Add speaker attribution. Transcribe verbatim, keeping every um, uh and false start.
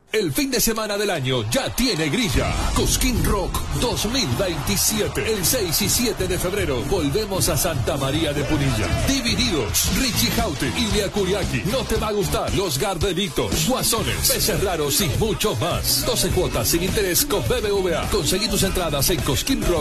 Speaker 1: El fin de semana del año ya tiene grilla. Cosquín Rock dos mil veintisiete. El seis y siete de febrero volvemos a Santa María de Punilla. Divididos, Richie Jaute, Ilia Curiaki. No te va a gustar. Los Gardelitos, Guasones, Peces Raros y mucho más. doce cuotas sin interés con B B V A. Conseguí tus entradas en Cosquín Rock.